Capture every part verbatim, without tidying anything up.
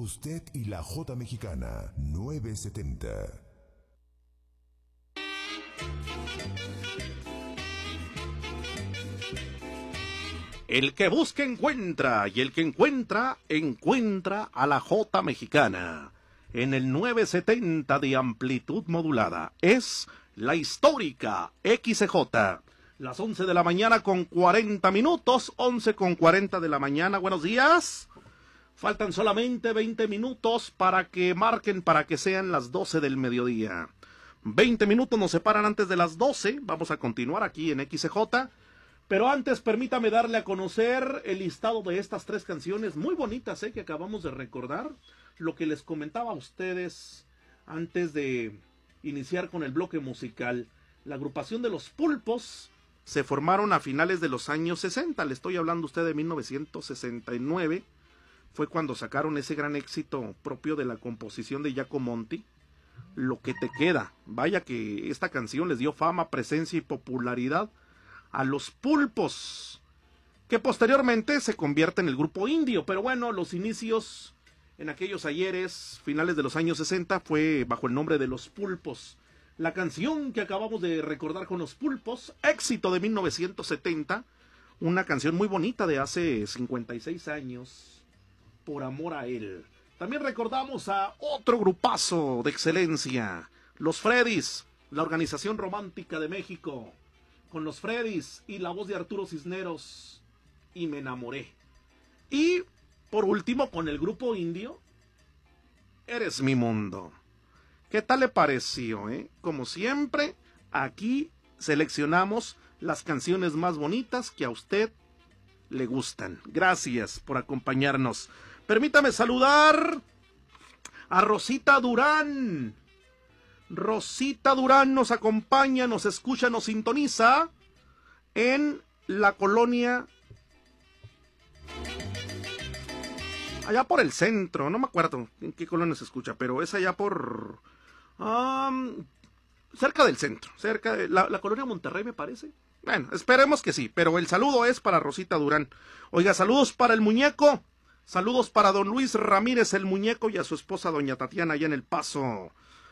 Usted y la Jota Mexicana, novecientos setenta. El que busca encuentra, y el que encuentra, encuentra a la Jota Mexicana. En el novecientos setenta de amplitud modulada. Es la histórica X C J. Las once de la mañana con cuarenta minutos, once con cuarenta de la mañana. Buenos días. Faltan solamente veinte minutos para que marquen, para que sean las doce del mediodía. veinte minutos nos separan antes de las doce. Vamos a continuar aquí en X C J. Pero antes permítame darle a conocer el listado de estas tres canciones muy bonitas, ¿eh? Que acabamos de recordar. Lo que les comentaba a ustedes antes de iniciar con el bloque musical. La agrupación de Los Pulpos se formaron a finales de los años sesenta. Le estoy hablando a usted de mil novecientos sesenta y nueve. Fue cuando sacaron ese gran éxito propio de la composición de Jaco Monti. Lo que te queda. Vaya que esta canción les dio fama, presencia y popularidad a Los Pulpos, que posteriormente se convierte en el grupo Indio. Pero bueno, los inicios en aquellos ayeres, finales de los años sesenta, fue bajo el nombre de Los Pulpos. La canción que acabamos de recordar con Los Pulpos, éxito de mil novecientos setenta, una canción muy bonita de hace cincuenta y seis años, Por amor a él. También recordamos a otro grupazo de excelencia, Los Freddys, la Organización Romántica de México, con Los Freddys y la voz de Arturo Cisneros, Y me enamoré. Y por último con el grupo Indio, Eres mi mundo. ¿Qué tal le pareció, eh? Como siempre, aquí seleccionamos las canciones más bonitas que a usted le gustan. Gracias por acompañarnos. Permítame saludar a Rosita Durán. Rosita Durán nos acompaña, nos escucha, nos sintoniza en la colonia, allá por el centro, no me acuerdo en qué colonia se escucha, pero es allá por um, cerca del centro, cerca de la, la colonia Monterrey, me parece. Bueno, esperemos que sí, pero el saludo es para Rosita Durán. Oiga, saludos para el muñeco, saludos para don Luis Ramírez el muñeco y a su esposa doña Tatiana allá en El Paso,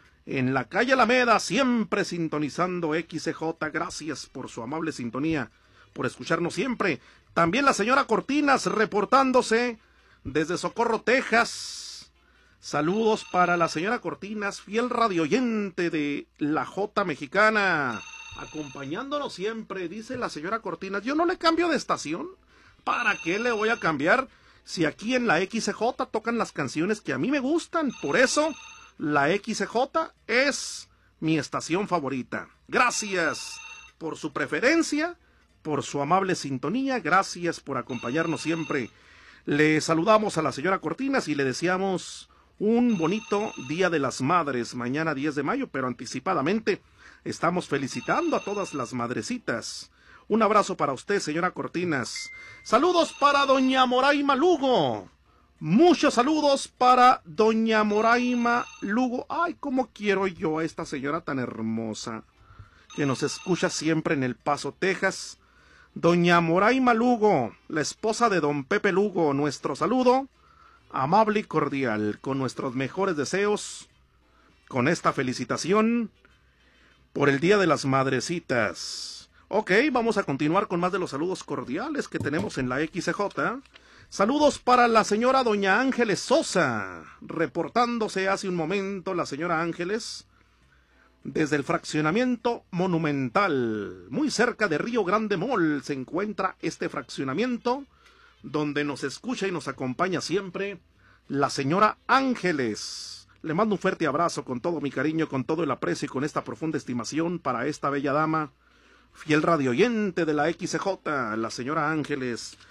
en la calle Alameda, siempre sintonizando X C J. Gracias por su amable sintonía, por escucharnos siempre. También la señora Cortinas reportándose desde Socorro, Texas. Saludos para la señora Cortinas, fiel radioyente de la Jota Mexicana, acompañándonos siempre. Dice la señora Cortinas, yo no le cambio de estación. ¿Para qué le voy a cambiar si aquí en la X C J tocan las canciones que a mí me gustan? Por eso la X C J es mi estación favorita. Gracias por su preferencia, por su amable sintonía, gracias por acompañarnos siempre. Le saludamos a la señora Cortinas y le deseamos un bonito Día de las Madres, mañana diez de mayo, pero anticipadamente estamos felicitando a todas las madrecitas. Un abrazo para usted, señora Cortinas. Saludos para doña Moraima Lugo. Muchos saludos para doña Moraima Lugo. Ay, cómo quiero yo a esta señora tan hermosa que nos escucha siempre en El Paso, Texas. Doña Moraima Lugo, la esposa de don Pepe Lugo, nuestro saludo amable y cordial, con nuestros mejores deseos, con esta felicitación por el Día de las Madrecitas. Ok, vamos a continuar con más de los saludos cordiales que tenemos en la X C J. Saludos para la señora doña Ángeles Sosa, reportándose hace un momento la señora Ángeles desde el fraccionamiento Monumental, muy cerca de Río Grande Mall se encuentra este fraccionamiento donde nos escucha y nos acompaña siempre la señora Ángeles. Le mando un fuerte abrazo con todo mi cariño, con todo el aprecio y con esta profunda estimación para esta bella dama, fiel radioyente de la X C J, la señora Ángeles.